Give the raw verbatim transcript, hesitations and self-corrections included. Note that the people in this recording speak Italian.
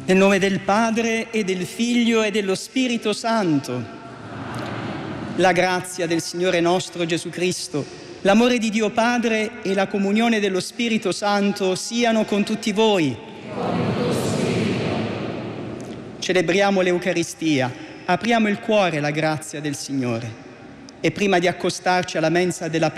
Nel nome del Padre e del Figlio e dello Spirito Santo, la grazia del Signore nostro Gesù Cristo, l'amore di Dio Padre e la comunione dello Spirito Santo siano con tutti voi. Celebriamo l'Eucaristia, apriamo il cuore alla grazia del Signore e prima di accostarci alla mensa della